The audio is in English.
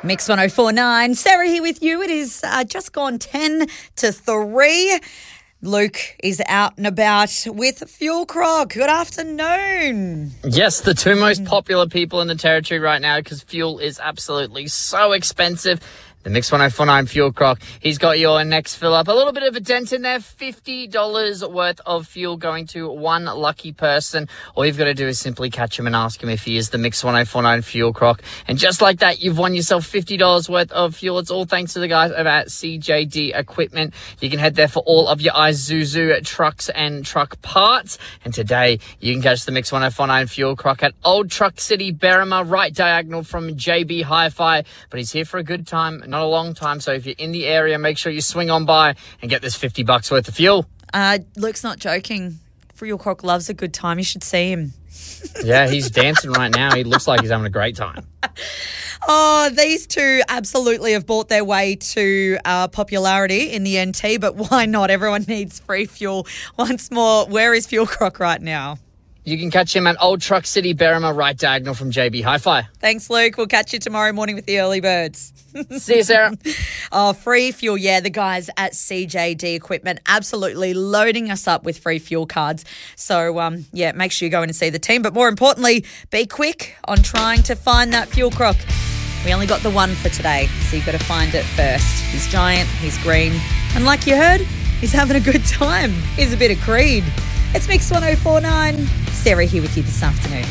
Mix 104.9. Sarah here with you. It is just gone 10 to 3. Luke is out and about with Fuel Croc. Good afternoon. Yes, the two most popular people in the territory right now because fuel is absolutely so expensive. The Mix 104.9 Fuel Croc. He's got your next fill up. A little bit of a dent in there. $50 worth of fuel going to one lucky person. All you've got to do is simply catch him and ask him if he is the Mix 104.9 Fuel Croc. And just like that, you've won yourself $50 worth of fuel. It's all thanks to the guys over at CJD Equipment. You can head there for all of your Isuzu trucks and truck parts. And today, you can catch the Mix 104.9 Fuel Croc at Old Truck City, Berrima, right diagonal from JB Hi-Fi. But he's here for a good time, not a long time. So if you're in the area, make sure you swing on by and get this $50 worth of fuel. Luke's not joking. Fuel Croc loves a good time. You should see him. Yeah, he's dancing right now. He looks like he's having a great time. Oh, these two absolutely have brought their way to popularity in the NT, but why not? Everyone needs free fuel. Once more, where is Fuel Croc right now? You can catch him at Old Truck City, Berrima, right diagonal from JB Hi-Fi. Thanks, Luke. We'll catch you tomorrow morning with the early birds. See you, Sarah. Oh, free fuel. Yeah, the guys at CJD Equipment absolutely loading us up with free fuel cards. So, make sure you go in and see the team. But more importantly, be quick on trying to find that Fuel Croc. We only got the one for today, so you've got to find it first. He's giant, he's green, and like you heard, he's having a good time. Here's a bit of Creed. It's Mix 104.9. Sarah here with you this afternoon.